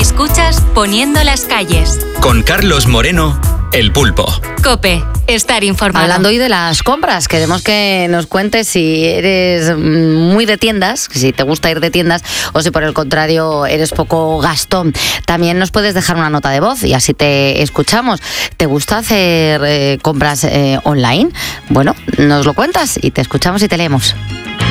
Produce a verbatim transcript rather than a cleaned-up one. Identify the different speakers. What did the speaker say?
Speaker 1: Escuchas Poniendo las calles.
Speaker 2: Con Carlos Moreno, El Pulpo.
Speaker 1: COPE, estar informado.
Speaker 3: Hablando hoy de las compras, queremos que nos cuentes si eres muy de tiendas, si te gusta ir de tiendas, o si por el contrario eres poco gastón. También nos puedes dejar una nota de voz y así te escuchamos. ¿Te gusta hacer eh, compras eh, online? Bueno, nos lo cuentas y te escuchamos y te leemos.